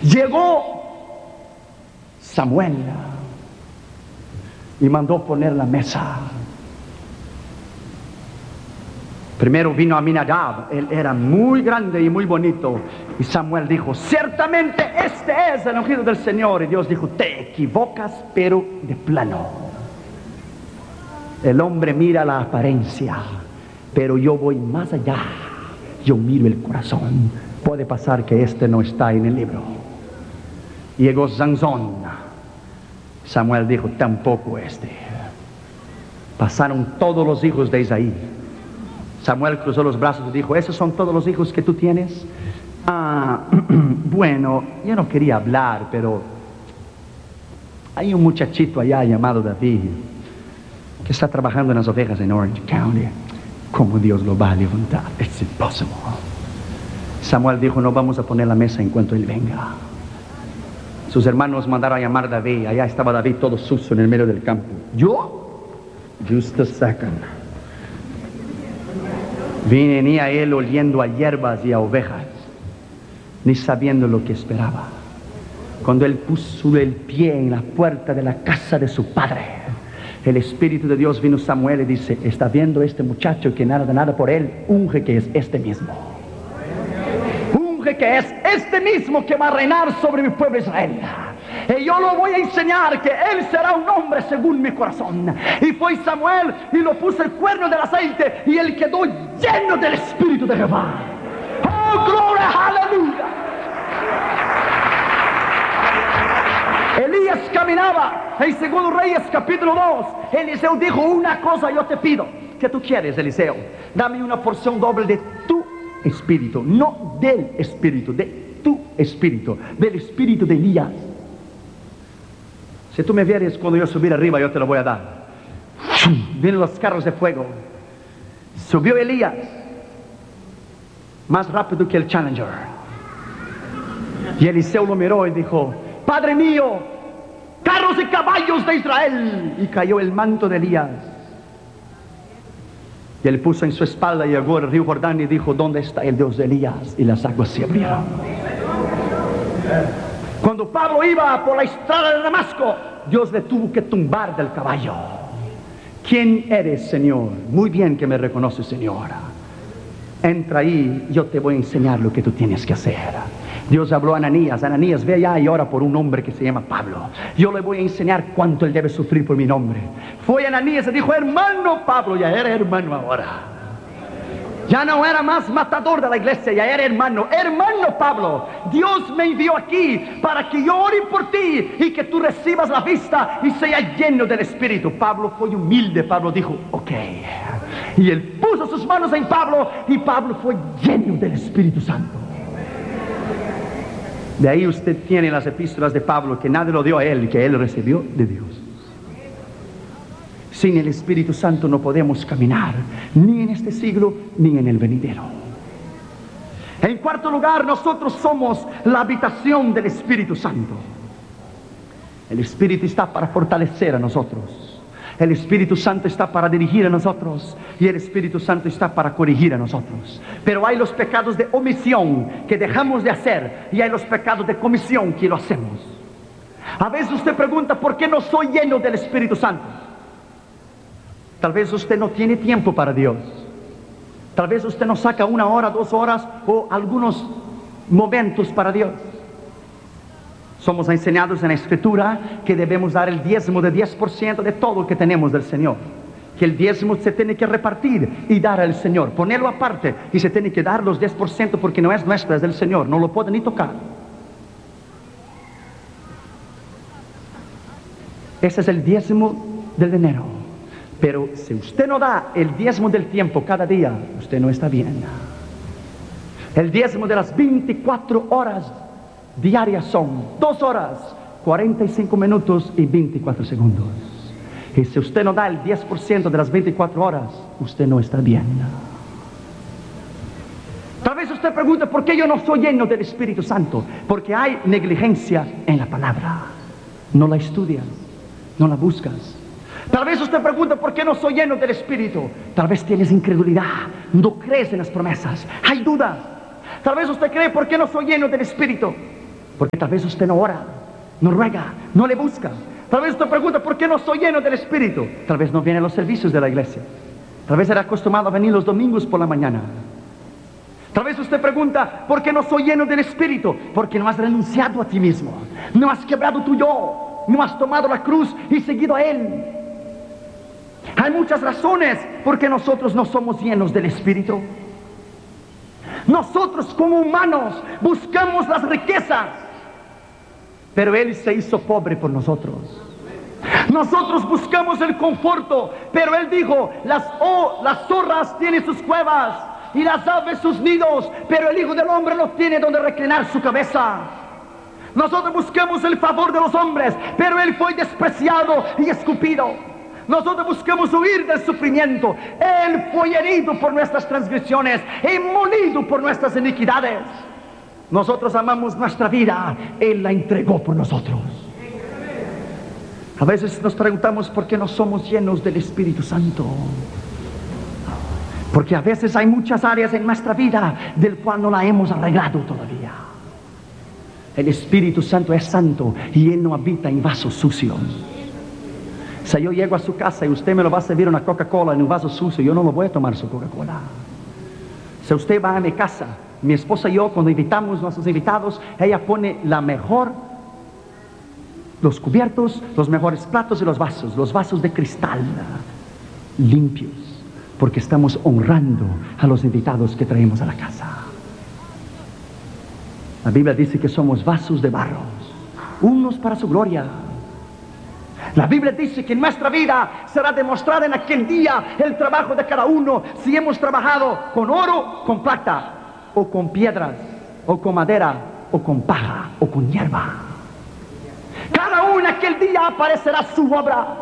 Llegó Samuel y mandó poner la mesa. Primero vino Aminadab, él era muy grande y muy bonito, y Samuel dijo: ciertamente este es el ungido del Señor. Y Dios dijo: te equivocas, pero de plano. El hombre mira la apariencia, pero yo voy más allá, yo miro el corazón. Puede pasar que este no está en el libro. Llegó Sansón. Samuel dijo: tampoco este. Pasaron todos los hijos de Isaí. Samuel cruzó los brazos y dijo: ¿esos son todos los hijos que tú tienes? Bueno, yo no quería hablar, pero hay un muchachito allá llamado David que está trabajando en las ovejas en Orange County. ¿Cómo Dios lo va a levantar? It's impossible. Samuel dijo: no vamos a poner la mesa en cuanto él venga. Sus hermanos mandaron a llamar a David. Allá estaba David todo sucio en el medio del campo. ¿Yo? Just a second. Vine ni a él oliendo a hierbas y a ovejas, ni sabiendo lo que esperaba. Cuando él puso el pie en la puerta de la casa de su padre, el Espíritu de Dios vino a Samuel y dice: está viendo este muchacho que nada de nada por él, unge que es este mismo. Unge que es este mismo que va a reinar sobre mi pueblo Israel. Y yo lo voy a enseñar que él será un hombre según mi corazón. Y fue Samuel y lo puso el cuerno del aceite, y él quedó lleno del Espíritu de Jehová. ¡Oh, gloria, aleluya! Elías caminaba en 2 Reyes capítulo 2. Eliseo dijo: una cosa yo te pido. ¿Qué tú quieres, Eliseo? Dame una porción doble de tu espíritu. No del espíritu, de tu espíritu, del espíritu de Elías. Si tú me vieres cuando yo subir arriba, yo te lo voy a dar. Vienen los carros de fuego. Subió Elías más rápido que el Challenger. Y Eliseo lo miró y dijo: Padre mío, carros y caballos de Israel. Y cayó el manto de Elías. Y él puso en su espalda y llegó al río Jordán y dijo: ¿dónde está el Dios de Elías? Y las aguas se abrieron. Cuando Pablo iba por la estrada de Damasco, Dios le tuvo que tumbar del caballo. ¿Quién eres, Señor? Muy bien que me reconoces, Señor. Entra ahí, yo te voy a enseñar lo que tú tienes que hacer. Dios habló a Ananías: Ananías, ve allá y ora por un hombre que se llama Pablo. Yo le voy a enseñar cuánto él debe sufrir por mi nombre. Fue Ananías y dijo: hermano Pablo. Ya era hermano ahora. Ya no era más matador de la iglesia, ya era hermano. Hermano Pablo, Dios me envió aquí para que yo ore por ti y que tú recibas la vista y seas lleno del Espíritu. Pablo fue humilde. Pablo dijo: ok. Y él puso sus manos en Pablo y Pablo fue lleno del Espíritu Santo. De ahí usted tiene las epístolas de Pablo, que nadie lo dio a él, que él recibió de Dios. Sin el Espíritu Santo no podemos caminar, ni en este siglo, ni en el venidero. En cuarto lugar, nosotros somos la habitación del Espíritu Santo. El Espíritu está para fortalecer a nosotros. El Espíritu Santo está para dirigir a nosotros. Y el Espíritu Santo está para corregir a nosotros. Pero hay los pecados de omisión que dejamos de hacer, y hay los pecados de comisión que lo hacemos. A veces usted pregunta: ¿por qué no soy lleno del Espíritu Santo? Tal vez usted no tiene tiempo para Dios. Tal vez usted no saca 1 hora, 2 horas o algunos momentos para Dios. Somos enseñados en la Escritura que debemos dar el diezmo de 10% de todo lo que tenemos del Señor. Que el diezmo se tiene que repartir y dar al Señor. Ponerlo aparte y se tiene que dar los 10% porque no es nuestro, es del Señor. No lo puede ni tocar. Ese es el diezmo del dinero. Pero si usted no da el diezmo del tiempo cada día, usted no está bien. El diezmo de las 24 horas diarias son 2 horas, 45 minutos y 24 segundos. Y si usted no da el 10% de las 24 horas, usted no está bien. Tal vez usted pregunte: ¿por qué yo no soy lleno del Espíritu Santo? Porque hay negligencia en la palabra. No la estudias, no la buscas. Tal vez usted pregunta: ¿por qué no soy lleno del Espíritu? Tal vez tienes incredulidad, no crees en las promesas, hay dudas. Tal vez usted cree: ¿por qué no soy lleno del Espíritu? Porque tal vez usted no ora, no ruega, no le busca. Tal vez usted pregunta, ¿por qué no soy lleno del Espíritu? Tal vez no viene a los servicios de la iglesia. Tal vez era acostumbrado a venir los domingos por la mañana. Tal vez usted pregunta, ¿por qué no soy lleno del Espíritu? Porque no has renunciado a ti mismo. No has quebrado tu yo. No has tomado la cruz y seguido a Él. Hay muchas razones por qué nosotros no somos llenos del Espíritu. Nosotros como humanos buscamos las riquezas, pero Él se hizo pobre por nosotros. Nosotros buscamos el conforto, pero Él dijo, las zorras tienen sus cuevas y las aves sus nidos, pero el Hijo del Hombre no tiene donde reclinar su cabeza. Nosotros buscamos el favor de los hombres, pero Él fue despreciado y escupido. Nosotros buscamos huir del sufrimiento. Él fue herido por nuestras transgresiones y molido por nuestras iniquidades. Nosotros amamos nuestra vida, Él la entregó por nosotros. A veces nos preguntamos por qué no somos llenos del Espíritu Santo. Porque a veces hay muchas áreas en nuestra vida del cual no la hemos arreglado todavía. El Espíritu Santo es santo y Él no habita en vasos sucios. Si yo llego a su casa y usted me lo va a servir una Coca-Cola en un vaso sucio, yo no lo voy a tomar su Coca-Cola. Si usted va a mi casa, mi esposa y yo, cuando invitamos a nuestros invitados, ella pone los cubiertos, los mejores platos y los vasos de cristal, limpios, porque estamos honrando a los invitados que traemos a la casa. La Biblia dice que somos vasos de barro, unos para su gloria. La Biblia dice que en nuestra vida será demostrada en aquel día el trabajo de cada uno, si hemos trabajado con oro, con plata, o con piedras, o con madera, o con paja, o con hierba. Cada uno aquel día aparecerá su obra.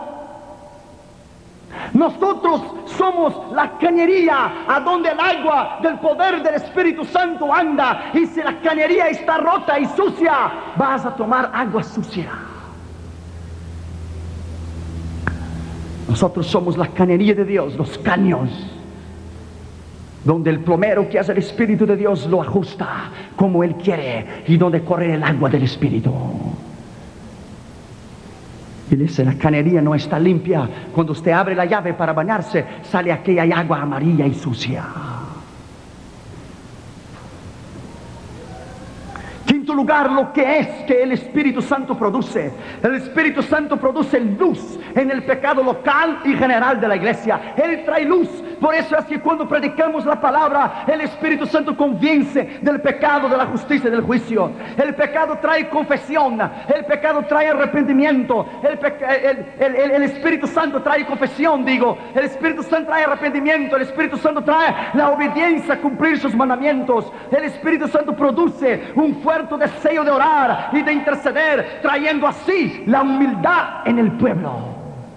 Nosotros somos la cañería a donde el agua del poder del Espíritu Santo anda. Y si la cañería está rota y sucia, vas a tomar agua sucia. Nosotros somos la cañería de Dios, los caños, donde el plomero, que es el Espíritu de Dios, lo ajusta como Él quiere, y donde corre el agua del Espíritu. Y dice, la cañería no está limpia. Cuando usted abre la llave para bañarse, sale aquella agua amarilla y sucia. Quinto lugar, lo que es que el Espíritu Santo produce. El Espíritu Santo produce luz en el pecado local y general de la iglesia. Él trae luz. Por eso es que cuando predicamos la palabra, el Espíritu Santo convence del pecado, de la justicia y del juicio. El pecado trae confesión. El pecado trae arrepentimiento. El Espíritu Santo trae confesión, digo. El Espíritu Santo trae arrepentimiento. El Espíritu Santo trae la obediencia a cumplir sus mandamientos. El Espíritu Santo produce un fuerte deseo de orar y de interceder, trayendo así la humildad en el pueblo.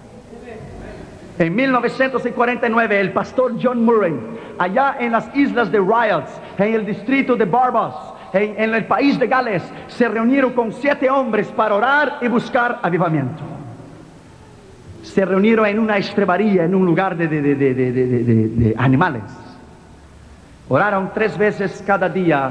En 1949, el pastor John Murray, allá en las islas de Ryals, en el distrito de Barbados, en el país de Gales, se reunieron con 7 hombres para orar y buscar avivamiento. Se reunieron en una estrebaría, en un lugar de animales. Oraron 3 veces cada día,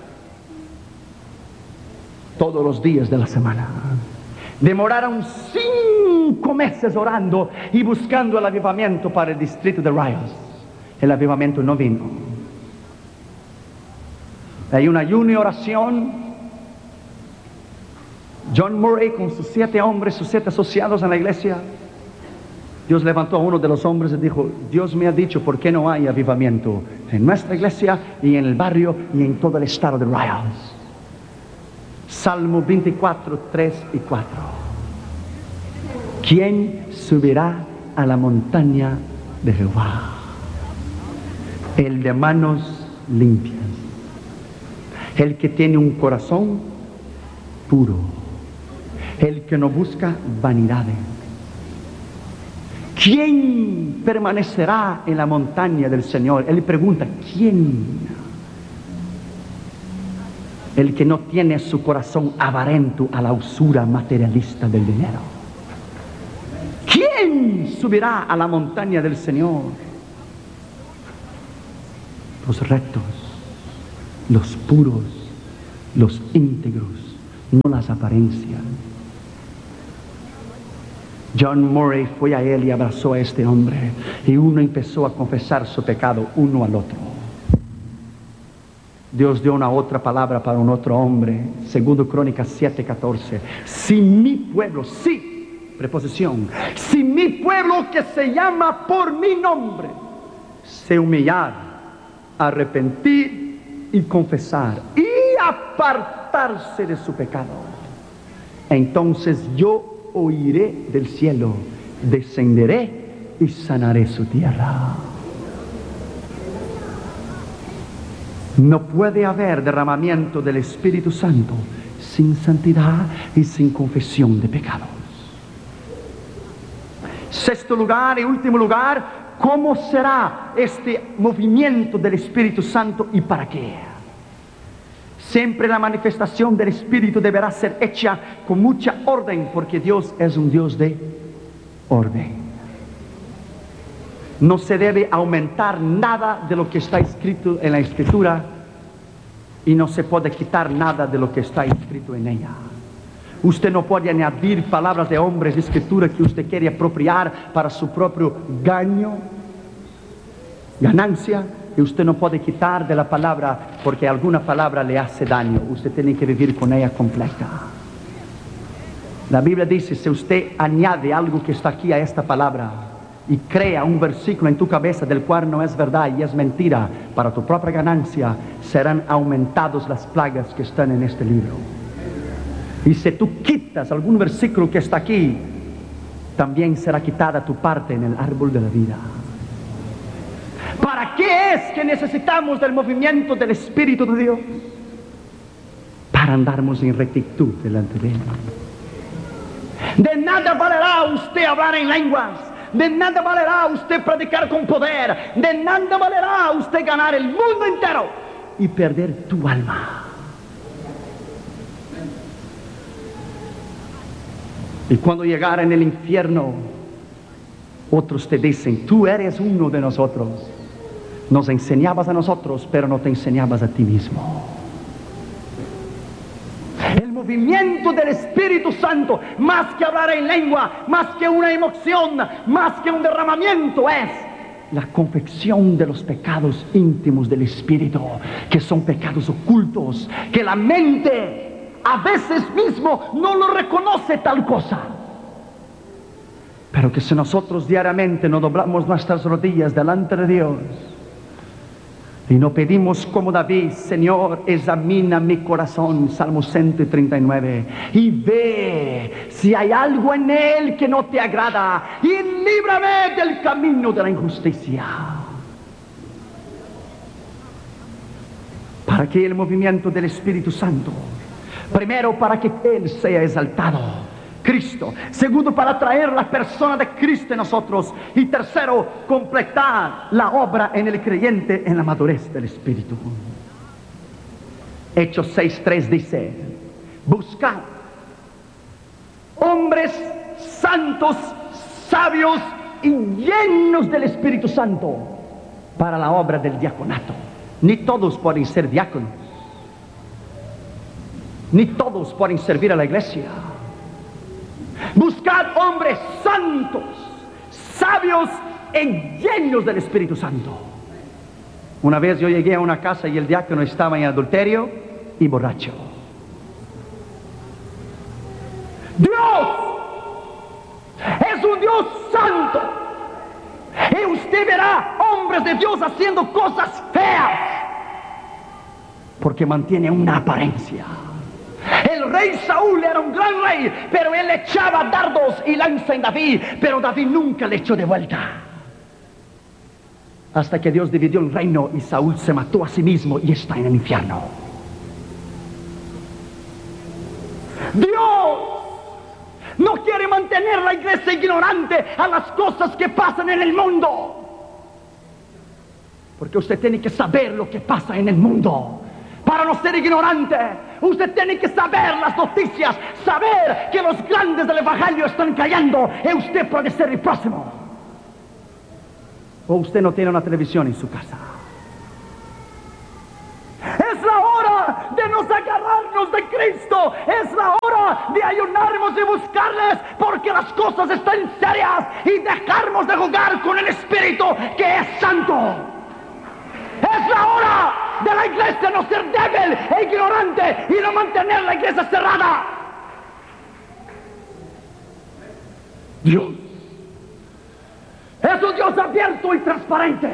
todos los días de la semana. Demoraron 5 meses orando y buscando el avivamiento para el distrito de Ryals. El avivamiento no vino. Hay un ayuno y oración. John Murray con sus 7 hombres, sus 7 asociados en la iglesia. Dios levantó a uno de los hombres y dijo, Dios me ha dicho por qué no hay avivamiento en nuestra iglesia y en el barrio y en todo el estado de Ryals. Salmo 24, 3 y 4. ¿Quién subirá a la montaña de Jehová? El de manos limpias, el que tiene un corazón puro, el que no busca vanidades. ¿Quién permanecerá en la montaña del Señor? Él pregunta, ¿quién? El que no tiene su corazón avarento a la usura materialista del dinero. ¿Quién subirá a la montaña del Señor? Los rectos, los puros, los íntegros, no las apariencias. John Murray fue a él y abrazó a este hombre, y uno empezó a confesar su pecado uno al otro. Dios dio una otra palabra para un otro hombre. Segundo Crónicas 7:14. Si mi pueblo, preposición, si mi pueblo que se llama por mi nombre se humillar, arrepentir y confesar y apartarse de su pecado, entonces yo oiré del cielo, descenderé y sanaré su tierra. No puede haber derramamiento del Espíritu Santo sin santidad y sin confesión de pecados. Sexto lugar y último lugar, ¿cómo será este movimiento del Espíritu Santo y para qué? Siempre la manifestación del Espíritu deberá ser hecha con mucha orden, porque Dios es un Dios de orden. No se debe aumentar nada de lo que está escrito en la Escritura, y no se puede quitar nada de lo que está escrito en ella. Usted no puede añadir palabras de hombres de Escritura que usted quiere apropiar para su propio ganancia, y usted no puede quitar de la palabra porque alguna palabra le hace daño. Usted tiene que vivir con ella completa. La Biblia dice, si usted añade algo que está aquí a esta palabra y crea un versículo en tu cabeza del cual no es verdad y es mentira para tu propia ganancia, serán aumentadas las plagas que están en este libro. Y si tú quitas algún versículo que está aquí, también será quitada tu parte en el árbol de la vida. ¿Para qué es que necesitamos del movimiento del Espíritu de Dios? Para andarnos en rectitud delante de Él. De nada valerá usted hablar en lenguas, de nada valerá usted predicar con poder, de nada valerá usted ganar el mundo entero y perder tu alma. Y cuando llegar en el infierno, otros te dicen, tú eres uno de nosotros. Nos enseñabas a nosotros, pero no te enseñabas a ti mismo. El movimiento del Espíritu Santo, más que hablar en lengua, más que una emoción, más que un derramamiento, es la confesión de los pecados íntimos del Espíritu, que son pecados ocultos, que la mente a veces mismo no lo reconoce tal cosa. Pero que si nosotros diariamente no doblamos nuestras rodillas delante de Dios y no pedimos como David, Señor, examina mi corazón, Salmo 139, y ve si hay algo en él que no te agrada, y líbrame del camino de la injusticia. Para que el movimiento del Espíritu Santo, primero, para que Él sea exaltado, Cristo. Segundo, para traer la persona de Cristo en nosotros. Y tercero, completar la obra en el creyente en la madurez del Espíritu. Hechos 6:3 dice, buscad hombres santos, sabios y llenos del Espíritu Santo para la obra del diaconato. Ni todos pueden ser diáconos, ni todos pueden servir a la iglesia. Buscad hombres santos, sabios y llenos del Espíritu Santo. Una vez yo llegué a una casa y el diácono estaba en adulterio y borracho. Dios es un Dios santo, y usted verá hombres de Dios haciendo cosas feas porque mantiene una apariencia. El rey Saúl era un gran rey, pero él echaba dardos y lanza en David, pero David nunca le echó de vuelta. Hasta que Dios dividió el reino y Saúl se mató a sí mismo y está en el infierno. Dios no quiere mantener la iglesia ignorante a las cosas que pasan en el mundo, porque usted tiene que saber lo que pasa en el mundo. Para no ser ignorante, usted tiene que saber las noticias, saber que los grandes del Evangelio están cayendo, y usted puede ser el próximo. O usted no tiene una televisión en su casa. Es la hora de nos agarrarnos de Cristo. Es la hora de ayunarnos y buscarles, porque las cosas están serias, y dejarnos de jugar con el Espíritu que es santo. Es la hora de la iglesia no ser débil e ignorante y no mantener la iglesia cerrada. Dios es un Dios abierto y transparente,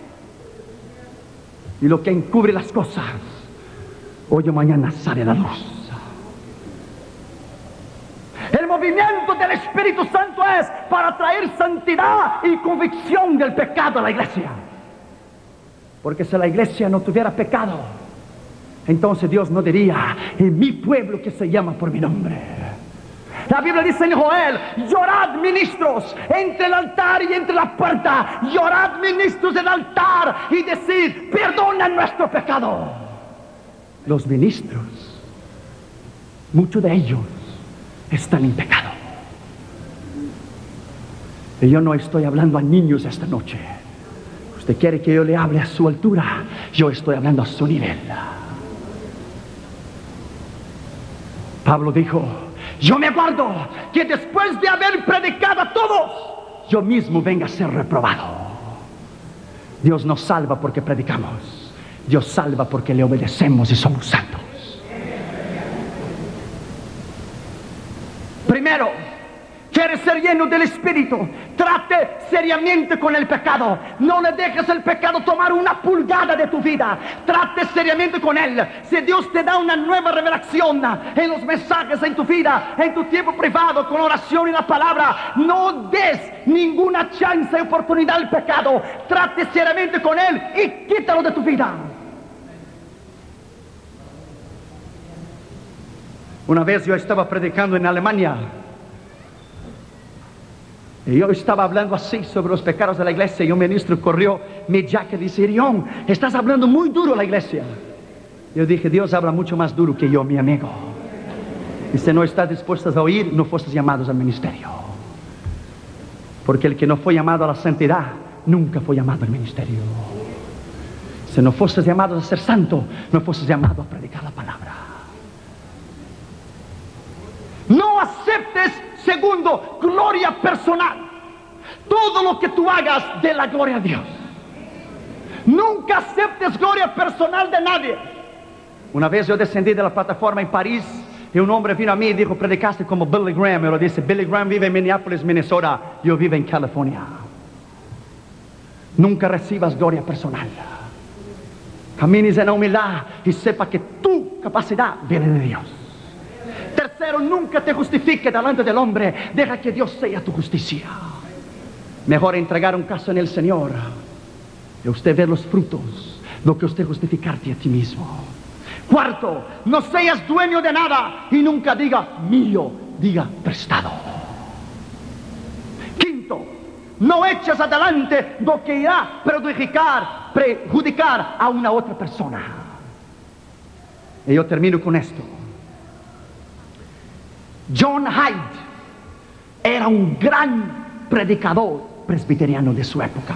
y lo que encubre las cosas hoy o mañana sale a la luz. El movimiento del Espíritu Santo es para traer santidad y convicción del pecado a la iglesia. Porque si la iglesia no tuviera pecado, entonces Dios no diría: en mi pueblo que se llama por mi nombre. La Biblia dice en Joel: llorad, ministros, entre el altar y entre la puerta. Llorad, ministros del altar, y decid: perdona nuestro pecado. Los ministros, muchos de ellos están en pecado. Y yo no estoy hablando a niños esta noche. Usted quiere que yo le hable a su altura, yo estoy hablando a su nivel. Pablo dijo: yo me aguardo que después de haber predicado a todos, yo mismo venga a ser reprobado. Dios nos salva porque predicamos. Dios salva porque le obedecemos y somos santos. Primero, ¿quieres ser lleno del Espíritu? Trate seriamente con el pecado. No le dejes el pecado tomar una pulgada de tu vida. Trate seriamente con él. Si Dios te da una nueva revelación en los mensajes, en tu vida, en tu tiempo privado, con oración y la palabra, no des ninguna chance y oportunidad al pecado. Trate seriamente con él y quítalo de tu vida. Una vez yo estaba predicando en Alemania, y yo estaba hablando así sobre los pecados de la iglesia, y un ministro corrió mi jacket y dice: Irión, estás hablando muy duro a la iglesia. Yo dije: Dios habla mucho más duro que yo, mi amigo. Y si no estás dispuesto a oír, no fuiste llamados al ministerio. Porque el que no fue llamado a la santidad, nunca fue llamado al ministerio. Si no fuiste llamado a ser santo, no fuiste llamado a predicar la palabra. No aceptes, segundo, gloria personal. Todo lo que tú hagas, de la gloria a Dios. Nunca aceptes gloria personal de nadie. Una vez yo descendí de la plataforma en París, y un hombre vino a mí y dijo: predicaste como Billy Graham. Y lo dice: Billy Graham vive en Minneapolis, Minnesota. Yo vivo en California. Nunca recibas gloria personal. Camines en la humildad y sepa que tu capacidad viene de Dios. Tercero, nunca te justifique delante del hombre. Deja que Dios sea tu justicia. Mejor entregar un caso en el Señor y usted ver los frutos, lo que usted justificarte a ti mismo. Cuarto, no seas dueño de nada y nunca diga mío, diga prestado. Quinto, no eches adelante lo que irá a perjudicar a una otra persona. Y yo termino con esto. John Hyde era un gran predicador presbiteriano de su época,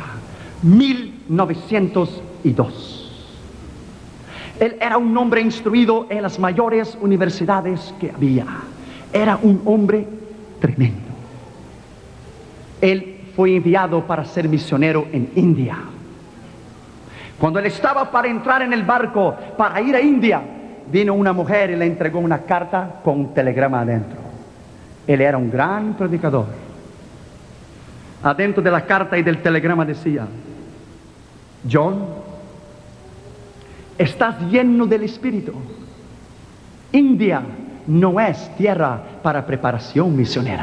1902. Él era un hombre instruido en las mayores universidades que había. Era un hombre tremendo. Él fue enviado para ser misionero en India. Cuando él estaba para entrar en el barco para ir a India, vino una mujer y le entregó una carta con un telegrama adentro. Él era un gran predicador. Adentro de la carta y del telegrama decía: John, estás lleno del Espíritu. India no es tierra para preparación misionera.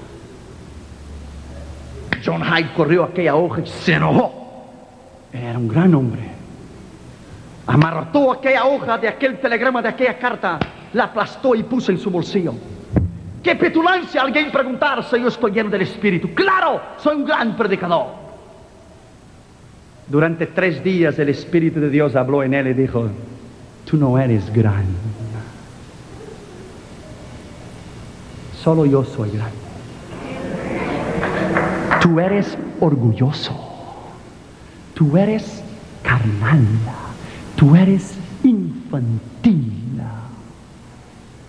John Hyde corrió aquella hoja y se enojó. Era un gran hombre. Amarró aquella hoja de aquel telegrama, de aquella carta, la aplastó y puso en su bolsillo. ¡Qué petulancia alguien preguntar si yo estoy lleno del Espíritu! ¡Claro! Soy un gran predicador. Durante 3 días el Espíritu de Dios habló en él y dijo: tú no eres gran. Solo yo soy grande. Tú eres orgulloso. Tú eres carnal. Tú eres infantil.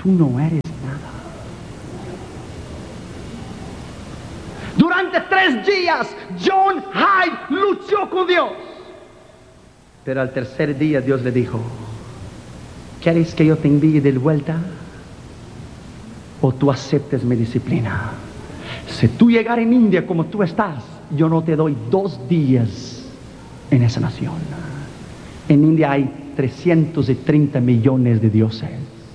tú no eres nada. Durante 3 días, John Hyde luchó con Dios. Pero al tercer día Dios le dijo: ¿quieres que yo te envíe de vuelta? ¿O tú aceptes mi disciplina? Si tú llegar en India como tú estás, yo no te doy 2 días en esa nación. En India hay 330 millones de dioses.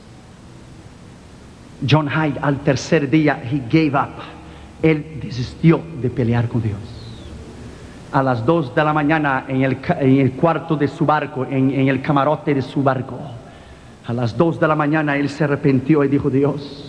John Hyde, al tercer día, he gave up. Él desistió de pelear con Dios. A las 2 de la mañana, en el cuarto de su barco, en el camarote de su barco, a las 2 de la mañana, él se arrepintió y dijo: Dios,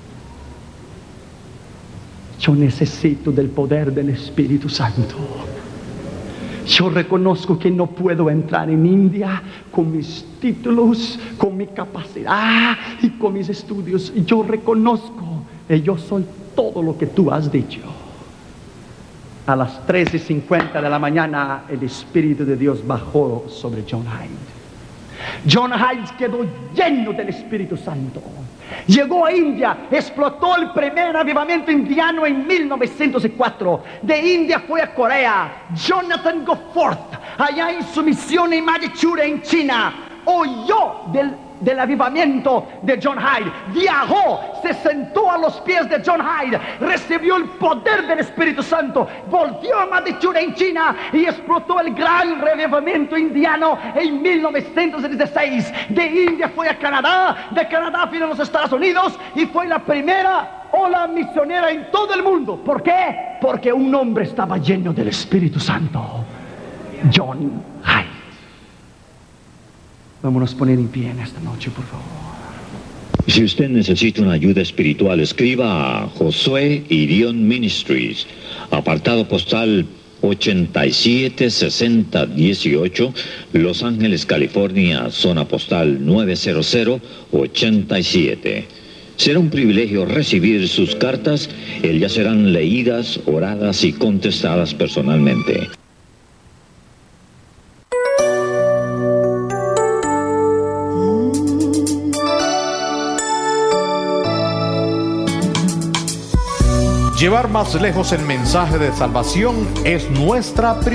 yo necesito del poder del Espíritu Santo. Yo reconozco que no puedo entrar en India con mis títulos, con mi capacidad y con mis estudios. Yo reconozco que yo soy todo lo que tú has dicho. A las 3:50 de la mañana, el Espíritu de Dios bajó sobre John Hyde. John Hyde quedó lleno del Espíritu Santo. Llegó a India, explotó el primer avivamiento indiano en 1904. De India fue a Corea. Jonathan Goforth, allá en su misión en Manchuria, en China, oyó del avivamiento de John Hyde. Viajó, se sentó a los pies de John Hyde, recibió el poder del Espíritu Santo, volvió a Manchuria en China y explotó el gran reavivamiento indiano en 1916. De India fue a Canadá, de Canadá vino a los Estados Unidos y fue la primera ola misionera en todo el mundo. ¿Por qué? Porque un hombre estaba lleno del Espíritu Santo. John Hyde. Vámonos a poner en pie en esta noche, por favor. Si usted necesita una ayuda espiritual, escriba a Josué Irión Ministries, apartado postal 876018, Los Ángeles, California, zona postal 90087. Será un privilegio recibir sus cartas. Ellas serán leídas, oradas y contestadas personalmente. Llevar más lejos el mensaje de salvación es nuestra prioridad.